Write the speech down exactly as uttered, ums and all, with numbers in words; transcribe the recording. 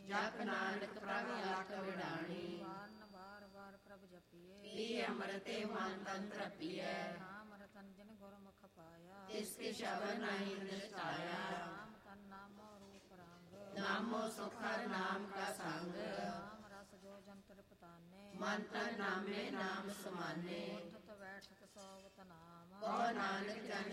ਜਪ ਨਾਨਕ ਪ੍ਰਭ ਲਖ ਵਿਡਾਣੀ। ਵਾਰਨ ਵਾਰ ਵਾਰ ਪ੍ਰਭ ਜਪੀਏ, ਪੀ ਅੰਮ੍ਰਿਤੇ ਮਨ ਤਨ ਤ੍ਰਪੀਐ। ਨਾਮ ਰਤਨ ਜਿਨ ਗੁਰਮੁਖ ਪਾਇਆ, ਤਿਸ ਕੇ ਸ਼ਬਦ ਨਹੀਂ ਨਿਸਤਾਇਆ। ਨਾਮ ਤਨ ਨਾਮੋ ਰੂਪ ਰੰਗ, ਨਾਮੋ ਸੁਖਰ ਨਾਮ ਕਾ ਸੰਗ। ਨਾਮ ਰਸ ਜੋ ਜਨ ਤ੍ਰਿਪਤਾਨੇ, ਮਨ ਤਨ ਨਾਮੇ ਨਾਮ ਸਮਾਨੇ। ਉਠਤ ਬੈਠਤ ਸੋਵਤ ਨਾਮ, ਕੋ ਨਾਨਕ ਜਨ